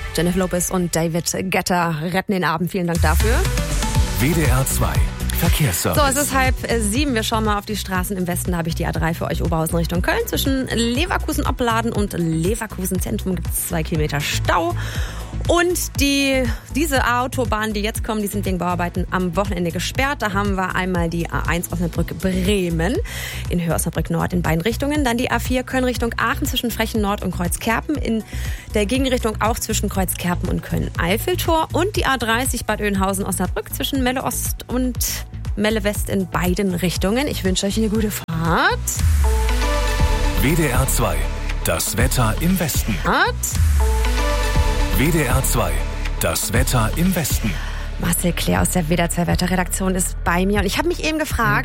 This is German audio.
Jennifer Lopez und David Guetta retten den Abend. Vielen Dank dafür. WDR 2 Verkehrsservice. So, es ist 6:30. Wir schauen mal auf die Straßen im Westen. Da habe ich die A3 für euch, Oberhausen Richtung Köln. Zwischen Leverkusen-Opladen und Leverkusen-Zentrum gibt es 2 Kilometer Stau. Und diese Autobahnen, die jetzt kommen, die sind wegen Bauarbeiten am Wochenende gesperrt. Da haben wir einmal die A1 Osnabrück-Bremen in Höhe Osnabrück-Nord in beiden Richtungen. Dann die A4 Köln Richtung Aachen zwischen Frechen-Nord und Kreuzkerpen. In der Gegenrichtung auch zwischen Kreuzkerpen und Köln-Eiffeltor. Und die A30 Bad Oeynhausen-Osnabrück zwischen Melle Ost und Melle West in beiden Richtungen. Ich wünsche euch eine gute Fahrt. WDR 2, das Wetter im Westen. WDR 2, das Wetter im Westen. Marcel Claire aus der WDR 2 Wetterredaktion ist bei mir. Und ich habe mich eben gefragt,